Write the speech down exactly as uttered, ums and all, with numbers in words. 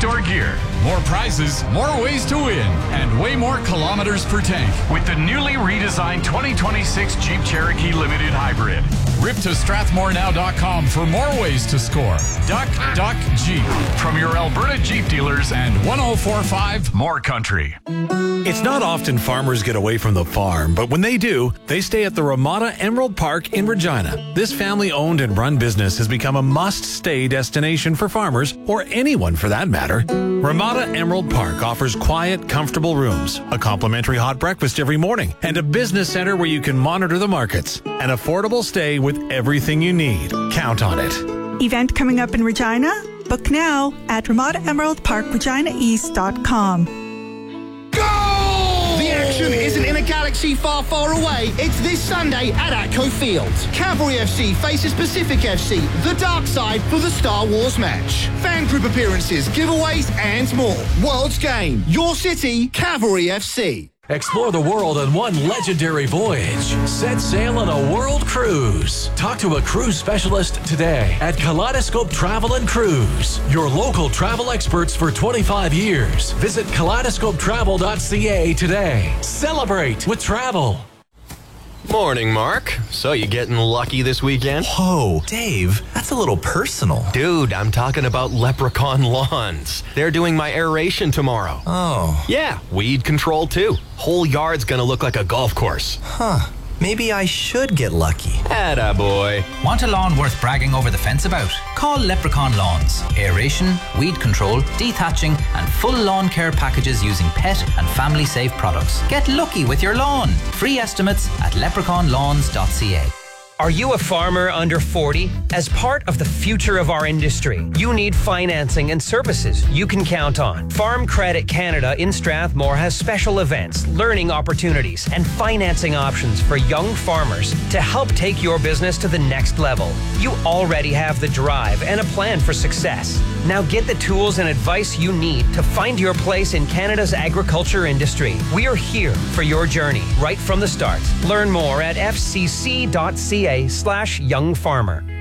outdoor gear. More prizes, more ways to win, and way more kilometers per tank with the newly redesigned twenty twenty-six Jeep Cherokee Limited Hybrid. Rip to strathmore now dot com for more ways to score. Duck, Duck, Jeep. From your Alberta Jeep dealers and one oh four point five More Country. It's not often farmers get away from the farm, but when they do, they stay at the Ramada Emerald Park in Regina. This family-owned and run business has become a must-stay destination for farmers, or anyone for that matter. Ramada Emerald Park offers quiet, comfortable rooms, a complimentary hot breakfast every morning, and a business center where you can monitor the markets. An affordable stay with everything you need. Count on it. Event coming up in Regina? Book now at ramada emerald park regina east dot com. The action isn't in a galaxy far, far away. It's this Sunday at Atco Field. Cavalry F C faces Pacific F C, the dark side, for the Star Wars match. Fan group appearances, giveaways, and more. World's game. Your city, Cavalry F C. Explore the world on one legendary voyage. Set sail on a world cruise. Talk to a cruise specialist today at Kaleidoscope Travel and Cruise. Your local travel experts for twenty-five years. Visit kaleidoscope travel dot c a today. Celebrate with travel. Morning, Mark. So you getting lucky this weekend? Whoa, Dave, that's a little personal. Dude, I'm talking about Leprechaun Lawns. They're doing my aeration tomorrow. Oh. Yeah, weed control too. Whole yard's gonna look like a golf course. Huh. Maybe I should get lucky. Atta boy. Want a lawn worth bragging over the fence about? Call Leprechaun Lawns. Aeration, weed control, dethatching, and full lawn care packages using pet and family-safe products. Get lucky with your lawn. Free estimates at leprechaun lawns dot c a. Are you a farmer under forty? As part of the future of our industry, you need financing and services you can count on. Farm Credit Canada in Strathmore has special events, learning opportunities, and financing options for young farmers to help take your business to the next level. You already have the drive and a plan for success. Now get the tools and advice you need to find your place in Canada's agriculture industry. We are here for your journey right from the start. Learn more at f c c dot c a slash young farmer.